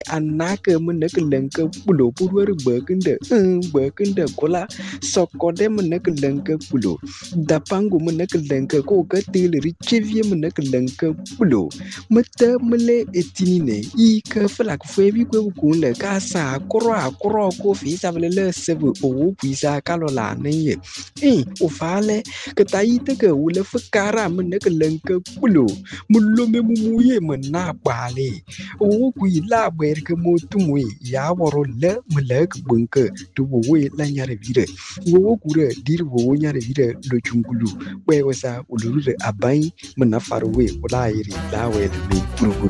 anaka menaka lenka pulo purwer berkende kola sokode menaka lenka pulo dapangu menaka lenka ko katil richevie menaka lenka pulo mata mele etinine I ka flak febi ko kunle ka sa koro ko fi savele sebu o puisa kalola ne o fale ka tayite ka wule fakara menaka lenka pulo mulome mumuye mena bale o kuila berke motumwe ya woro le melek bunke tuwe la nyare vire wo kure dir wo nyare vire lo chungulu we wasa uluru abai menafarwe wala iri lawe me